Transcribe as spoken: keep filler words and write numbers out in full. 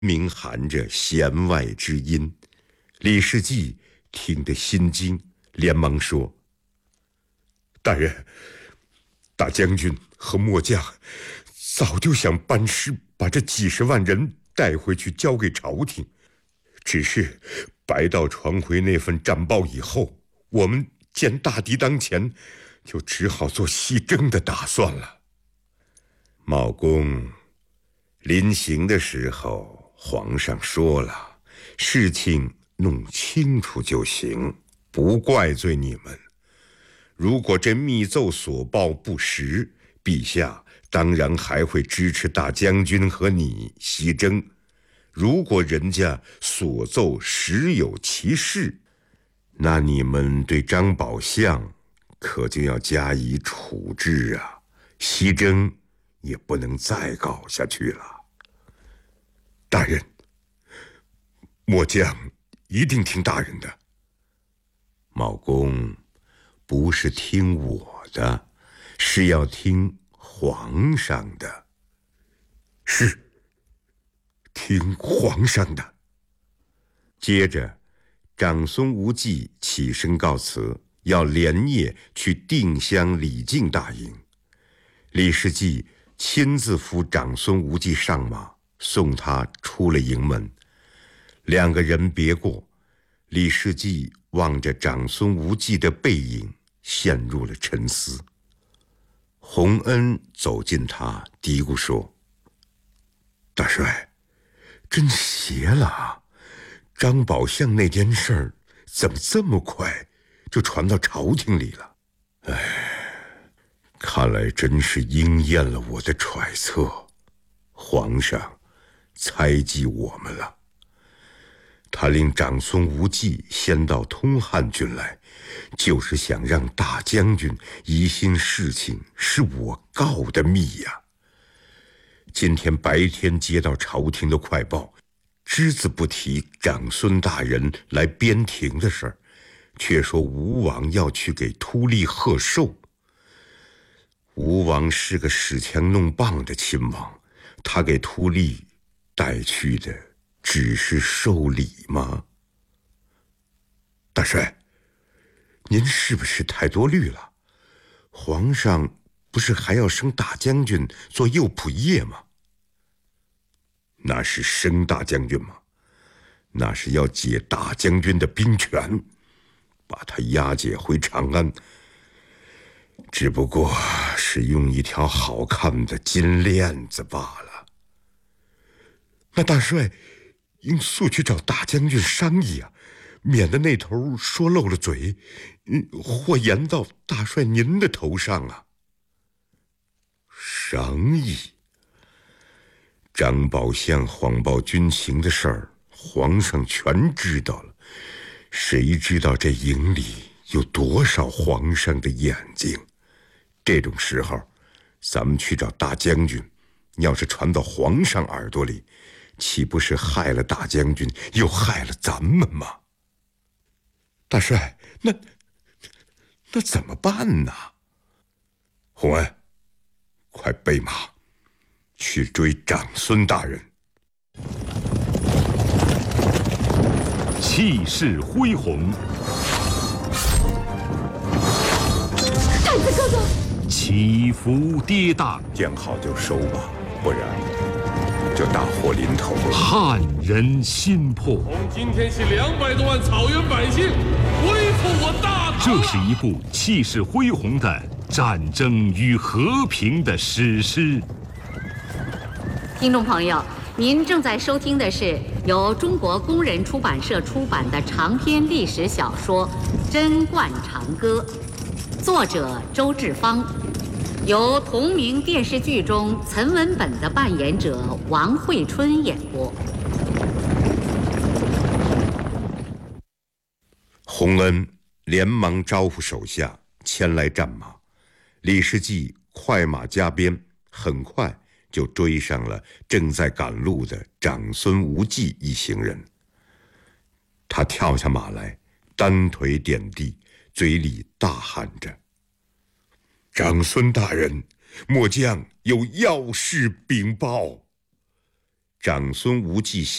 明含着弦外之音。李世继听得心惊，连忙说：“大人，大将军和末将早就想班师把这几十万人带回去交给朝廷，只是白道传回那份战报以后，我们见大敌当前，就只好做西征的打算了。茂公，临行的时候，皇上说了，事情弄清楚就行，不怪罪你们。如果这密奏所报不实，陛下当然还会支持大将军和你西征。如果人家所奏实有其事，那你们对张宝相可就要加以处置啊，西征也不能再搞下去了。大人，末将一定听大人的。茂公，不是听我的，是要听皇上的。是，听皇上的。接着，长孙无忌起身告辞，要连夜去定襄李靖大营。李世继亲自扶长孙无忌上马，送他出了营门。两个人别过，李世继望着长孙无忌的背影，陷入了沉思。洪恩走近他，嘀咕说：“大帅，真邪了啊！张宝相那件事儿，怎么这么快就传到朝廷里了？哎，看来真是应验了我的揣测，皇上猜忌我们了。他令长孙无忌先到通汉郡来，就是想让大将军疑心事情是我告的密呀。今天白天接到朝廷的快报，只字不提长孙大人来边庭的事儿，却说吴王要去给秃利贺寿。吴王是个使枪弄棒的亲王，他给秃利带去的只是寿礼吗？大帅，您是不是太多虑了？皇上不是还要升大将军做右仆射吗？那是升大将军吗？那是要解大将军的兵权，把他押解回长安，只不过是用一条好看的金链子罢了。那大帅应速去找大将军商议啊，免得那头说漏了嘴，或延到大帅您的头上啊。商议？张宝相谎报军情的事儿，皇上全知道了，谁知道这营里有多少皇上的眼睛？这种时候，咱们去找大将军，要是传到皇上耳朵里，岂不是害了大将军，又害了咱们吗？大帅，那那怎么办呢？洪恩，快备马，去追长孙大人。 气势恢宏， 太子哥哥， 起伏跌宕， 见好就收吧，不然就大祸临头了。 撼人心魄。 从今天起，两百多万草原百姓恢复我大唐。 这是一部气势恢宏的战争与和平的史诗。 听众朋友，您正在收听的是由中国工人出版社出版的长篇历史小说《贞观长歌》，作者周志芳，由同名电视剧中岑文本的扮演者王惠春演播。 洪恩连忙招呼手下牵来战马，李世继快马加鞭，很快就追上了正在赶路的长孙无忌一行人。他跳下马来，单腿点地，嘴里大喊着：“长孙大人，末将有要事禀报。” 长孙无忌